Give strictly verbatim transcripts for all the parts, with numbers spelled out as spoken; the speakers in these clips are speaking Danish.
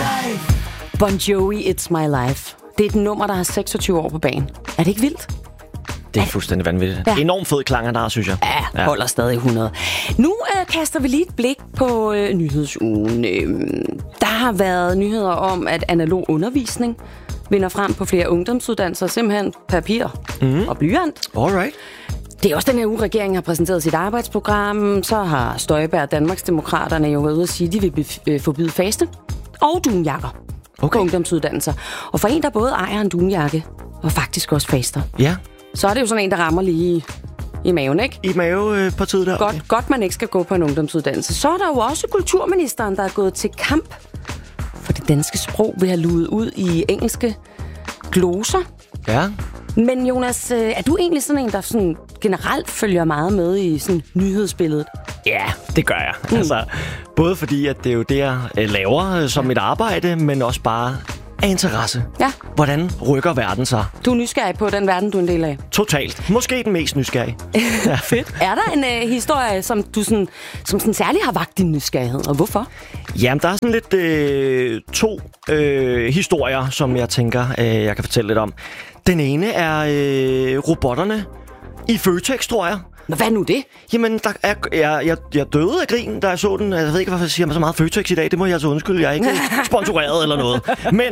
life. Bon Jovi, It's My Life. Det er et nummer, der har seksogtyve år på banen. Er det ikke vildt? Det er fuldstændig vanvittigt. Ja. Enormt fed klang, der, synes jeg. Ja, holder ja. stadig hundrede. Nu øh, kaster vi lige et blik på øh, nyhedsugen. Øh, der har været nyheder om, at analog undervisning vinder frem på flere ungdomsuddannelser. Simpelthen papir mm. og blyant. Alright. Det er også den her uge, regeringen har præsenteret sit arbejdsprogram. Så har Støjberg og Danmarksdemokraterne jo været ude at sige, at de vil bef- forbyde faste og dunjakker okay. på ungdomsuddannelser. Og for en, der både ejer en dunjakke og faktisk også faster, ja. så er det jo sådan en, der rammer lige i maven, ikke? I mavepartiet der. Godt, okay. godt, man ikke skal gå på en ungdomsuddannelse. Så er der jo også kulturministeren, der er gået til kamp for det danske sprog ved at have luet ud i engelske gloser. Ja. Men Jonas, er du egentlig sådan en, der sådan generelt følger meget med i sådan nyhedsbilledet? Ja, det gør jeg. Mm. Altså, både fordi, at det er jo det, jeg laver som et arbejde, men også bare af interesse. Ja. Hvordan rykker verden sig? Du er nysgerrig på den verden, du er en del af? Totalt. Måske den mest nysgerrige. Ja. Fedt. Er der en øh, historie, som du sådan, som sådan særligt har vakt din nysgerrighed, og hvorfor? Jamen, der er sådan lidt øh, to øh, historier, som jeg tænker, øh, jeg kan fortælle lidt om. Den ene er øh, robotterne i Føtex, tror jeg. Nå, hvad er nu det? Jamen, der er, jeg, jeg, jeg døde af grin, da jeg så den. Jeg ved ikke, hvorfor jeg siger så meget Føtex i dag. Det må jeg altså undskylde. Jeg er ikke sponsoreret eller noget. Men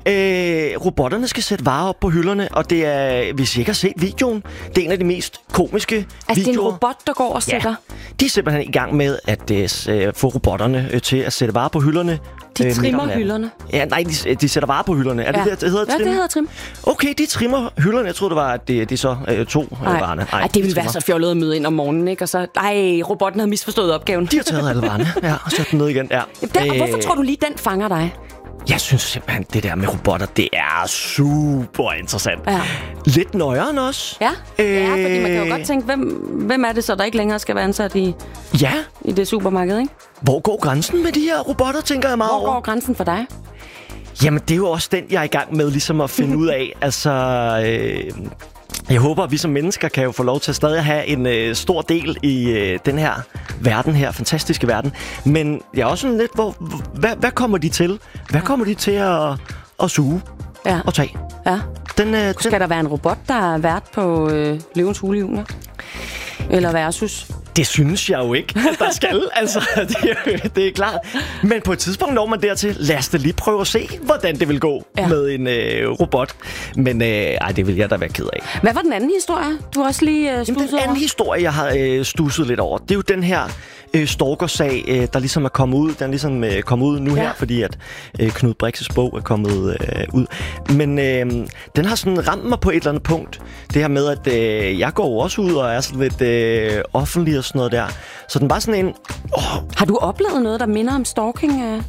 øh, robotterne skal sætte varer op på hylderne, og det er, hvis I ikke har set videoen, det er en af de mest komiske altså, videoer. Altså, det er en robot, der går og sætter? Ja, de er simpelthen i gang med at øh, få robotterne øh, til at sætte varer på hylderne. De trimmer øh, hylderne? Ja, nej, de, de sætter varer på hylderne. Er det ja. det, det hedder trim? Ja, det hedder trim. Okay, de trimmer hylderne. Jeg troede, det var, at det, de så øh, to øh, varerne. Nej, det ville være så fjollet at møde ind om morgenen, ikke? Og så, ej, robotten havde misforstået opgaven. De har taget alle varerne, ja, og sat dem ned igen. Ja. Der, og hvorfor tror du lige, den fanger dig? Jeg synes simpelthen, det der med robotter, det er super interessant. Ja. Lidt nøjeren også. Ja, øh... ja, fordi man kan jo godt tænke, hvem, hvem er det så, der ikke længere skal være ansat i, ja. i det supermarked, ikke? Hvor går grænsen med de her robotter, tænker jeg meget over? Hvor går grænsen for dig? Jamen, det er jo også den, jeg er i gang med ligesom at finde ud af. Altså, øh, jeg håber, at vi som mennesker kan jo få lov til at stadig have en øh, stor del i øh, den her verden her, fantastiske verden. Men jeg er også sådan lidt, hvor, hvad, hvad kommer de til? Hvad kommer de til at, at suge ja. og tage? Ja. Den, øh, Skal den... der være en robot, der er vært på øh, Løvens Hule Junior? Eller versus? Det synes jeg jo ikke, at der skal. Altså, det er, det er klart. Men på et tidspunkt når man dertil, lad os da lige prøve at se, hvordan det vil gå ja. med en øh, robot. Men øh, ej, det vil jeg da være ked af. Hvad var den anden historie, du også lige øh, studset over? Den anden historie, jeg har øh, studset lidt over, det er jo den her øh, stalker-sag, øh, der ligesom er kommet ud. Den er ligesom øh, kommet ud nu ja. her, fordi at øh, Knud Brixes bog er kommet øh, ud. Men øh, den har sådan ramt mig på et eller andet punkt. Det her med, at øh, jeg går også ud og er sådan lidt øh, offentlig og sådan noget der. Så den var sådan en... Oh. Har du oplevet noget, der minder om stalking? Øh?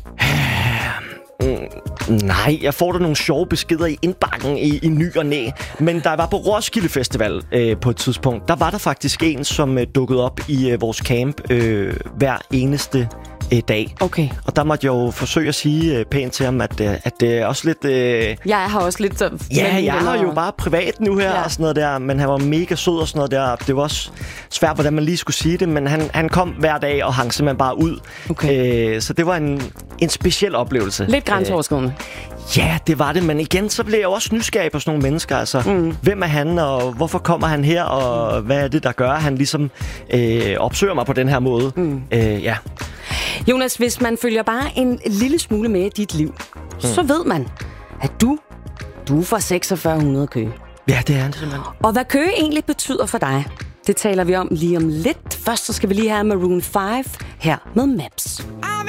Mm, nej, jeg får da nogle sjove beskeder i indbakken i, i ny og næ. Men der var på Roskilde Festival øh, på et tidspunkt, der var der faktisk en, som øh, dukkede op i øh, vores camp øh, hver eneste øh, dag. Okay. Og der måtte jeg jo forsøge at sige øh, pænt til ham, at, øh, at det er også lidt... Øh, jeg har også lidt... Så, ja, jeg har jo bare privat nu her ja. og sådan noget der, men han var mega sød og sådan noget der. Det var også svært, hvordan man lige skulle sige det, men han, han kom hver dag og hang simpelthen bare ud. Okay. Øh, så det var en, en speciel oplevelse. Lidt grænseoverskridende. Øh, ja, det var det, men igen, så blev jeg også nysgerrig på sådan nogle mennesker. Altså, mm. hvem er han, og hvorfor kommer han her, og hvad er det, der gør, at han ligesom øh, opsøger mig på den her måde? Mm. Øh, ja. Jonas, hvis man følger bare en lille smule med i dit liv, mm. så ved man, at du, du får seksogfyrre hundrede Køge. Ja, det er det simpelthen. Og hvad Køge egentlig betyder for dig, det taler vi om lige om lidt. Først så skal vi lige have Maroon fem her med Maps.